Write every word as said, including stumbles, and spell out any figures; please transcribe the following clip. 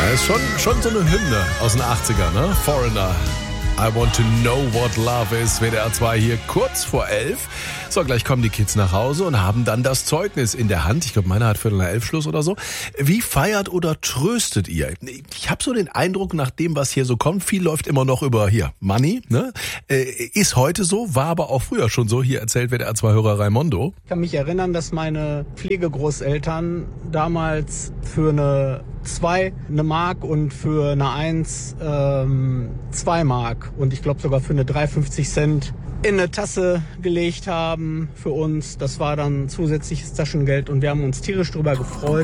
Das ist schon, schon so eine Hymne aus den achtzigern, ne? Foreigner. I want to know what love is. W D R zwei hier kurz vor elf. So, gleich kommen die Kids nach Hause und haben dann das Zeugnis in der Hand. Ich glaube, meiner hat Viertel nach elf Schluss oder so. Wie feiert oder tröstet ihr? Ich habe so den Eindruck, nach dem, was hier so kommt, viel läuft immer noch über hier Money. Ne? Äh, ist heute so, war aber auch früher schon so. Hier erzählt W D R zwei-Hörer Raimondo. Ich kann mich erinnern, dass meine Pflegegroßeltern damals für eine zwei eine Mark und für eine eins ähm, zwei Mark und ich glaube sogar für eine drei fünfzig Cent in eine Tasse gelegt haben für uns. Das war dann zusätzliches Taschengeld und wir haben uns tierisch drüber gefreut.